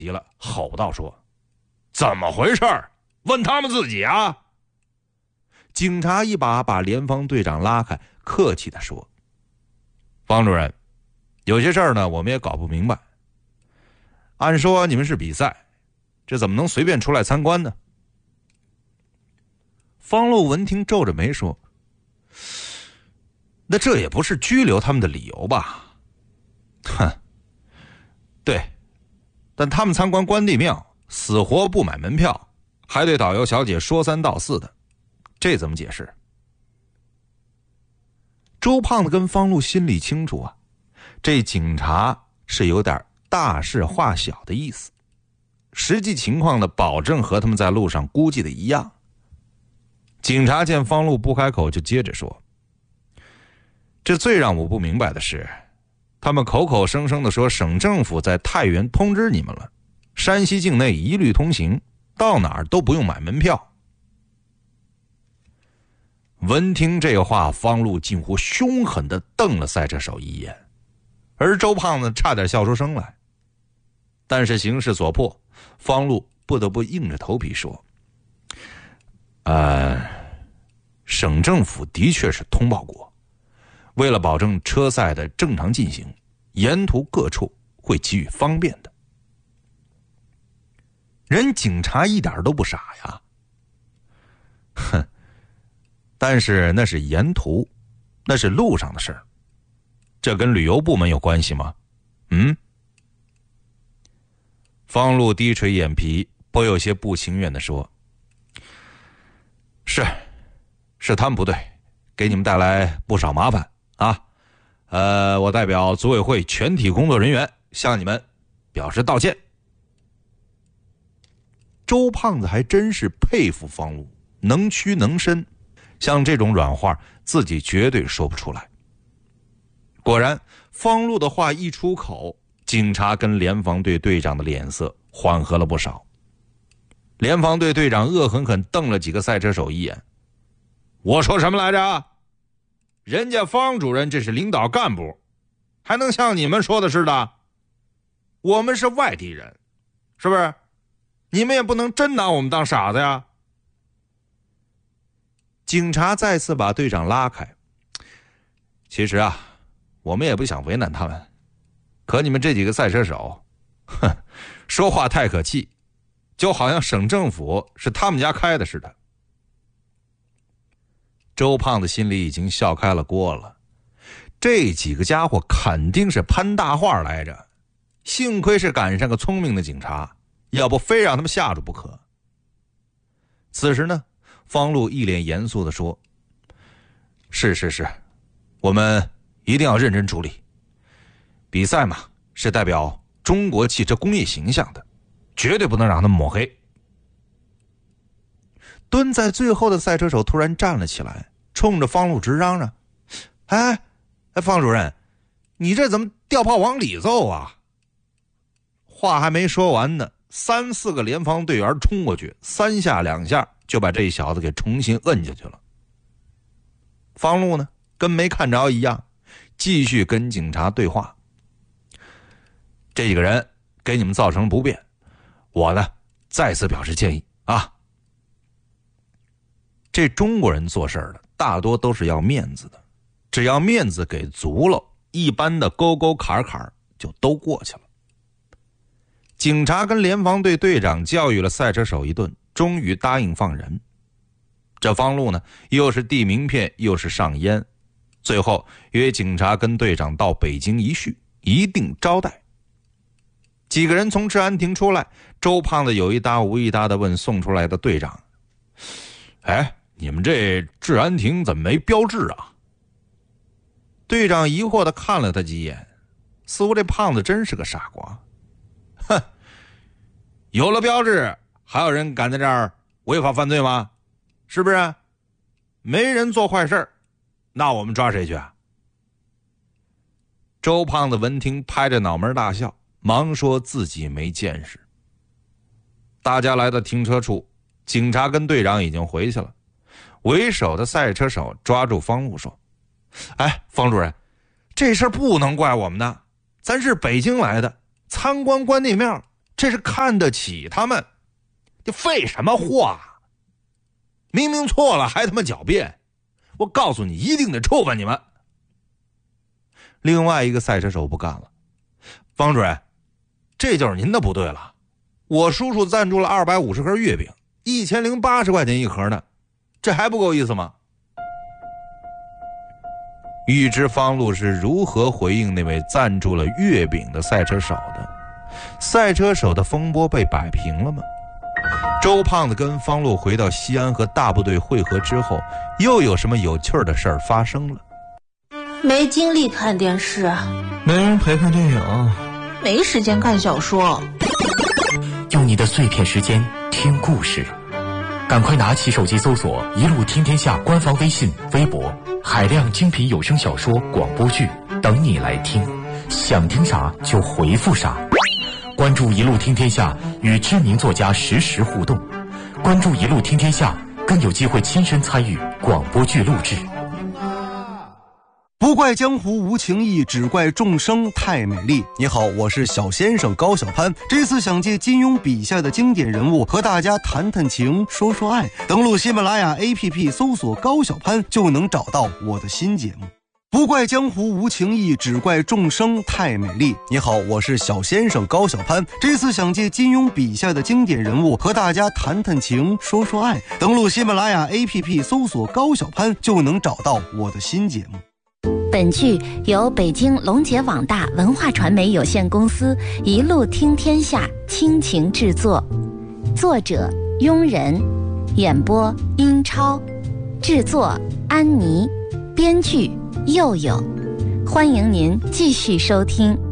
急了，吼道说：“怎么回事？问他们自己啊！”警察一把把联防队长拉开，客气地说：“方主任，有些事儿呢，我们也搞不明白。按说你们是比赛，这怎么能随便出来参观呢？”方路闻听皱着眉说：“那这也不是拘留他们的理由吧？”“哼，对，但他们参观关帝庙，死活不买门票，还对导游小姐说三道四的，这怎么解释？”周胖子跟方路心里清楚啊，这警察是有点大事化小的意思，实际情况呢，保证和他们在路上估计的一样。警察见方路不开口，就接着说：“这最让我不明白的是，他们口口声声的说省政府在太原通知你们了，山西境内一律通行，到哪儿都不用买门票。”闻听这话，方路近乎凶狠地瞪了赛车手一眼，而周胖子差点笑出声来。但是形势所迫，方路不得不硬着头皮说：“省政府的确是通报过，为了保证车赛的正常进行，沿途各处会给予方便的。”人警察一点都不傻呀。哼，但是那是沿途，那是路上的事儿，这跟旅游部门有关系吗？方路低垂眼皮，颇有些不情愿地说：“是他们不对，给你们带来不少麻烦啊。我代表组委会全体工作人员向你们表示道歉。”周胖子还真是佩服方路，能屈能伸，像这种软话自己绝对说不出来。果然，方路的话一出口，警察跟联防队队长的脸色缓和了不少。联防队队长恶狠狠瞪了几个赛车手一眼：“我说什么来着？人家方主任这是领导干部，还能像你们说的似的？我们是外地人，是不是？你们也不能真拿我们当傻子呀！”警察再次把队长拉开：“其实啊，我们也不想为难他们，可你们这几个赛车手，说话太可气，就好像省政府是他们家开的似的。”周胖子心里已经笑开了锅了，这几个家伙肯定是攀大话来着，幸亏是赶上个聪明的警察，要不非让他们吓住不可。此时呢，方路一脸严肃地说：“是，我们一定要认真处理。比赛嘛，是代表中国汽车工业形象的，绝对不能让他们抹黑。”蹲在最后的赛车手突然站了起来，冲着方路直嚷嚷：“方主任，你这怎么掉炮往里揍啊？”话还没说完呢，3、4个联防队员冲过去，3下2下就把这小子给重新摁下去了。方路呢，跟没看着一样，继续跟警察对话：“这几个人给你们造成不便，我呢再次表示歉意啊。”这中国人做事的大多都是要面子的，只要面子给足了，一般的沟沟坎坎就都过去了。警察跟联防队队长教育了赛车手一顿，终于答应放人。这方路呢，又是递名片又是上烟，最后约警察跟队长到北京一叙，一定招待。几个人从治安亭出来，周胖子有一搭无一搭地问送出来的队长：“你们这治安亭怎么没标志啊？”队长疑惑地看了他几眼，似乎这胖子真是个傻瓜。有了标志，还有人敢在这儿违法犯罪吗？是不是？没人做坏事，那我们抓谁去啊？周胖子闻听，拍着脑门大笑，忙说自己没见识。大家来到停车处，警察跟队长已经回去了。为首的赛车手抓住方路说：“方主任，这事儿不能怪我们的，咱是北京来的，参观关帝庙， 这是看得起他们，这废什么话？明明错了还他妈狡辩，我告诉你，一定得处分你们。另外一个赛车手不干了，方主任，这就是您的不对了。我叔叔赞助了250盒月饼，1080块钱一盒呢，这还不够意思吗？欲知方路是如何回应那位赞助了月饼的赛车手的，赛车手的风波被摆平了吗？周胖子跟方路回到西安和大部队会合之后，又有什么有趣的事儿发生了？ 没精力看电视， 没人陪看电影， 没时间看小说， 用你的碎片时间听故事，赶快拿起手机搜索一路听天下官方微信微博，海量精品有声小说广播剧等你来听，想听啥就回复啥。关注一路听天下，与知名作家实时互动，关注一路听天下，更有机会亲身参与广播剧录制。 不怪江湖无情义，只怪众生太美丽。你好，我是小先生高小攀，这次想借金庸笔下的经典人物和大家谈谈情，说说爱。登录喜马拉雅 APP 搜索高小攀，就能找到我的新节目。不怪江湖无情义，只怪众生太美丽。你好，我是小先生高小攀，这次想借金庸笔下的经典人物和大家谈谈情，说说爱。登录喜马拉雅 APP 搜索高小攀，就能找到我的新节目。 本剧由北京龙杰网大文化传媒有限公司一路听天下倾情制作，作者庸人，演播英超，制作安妮，编剧佑佑。欢迎您继续收听。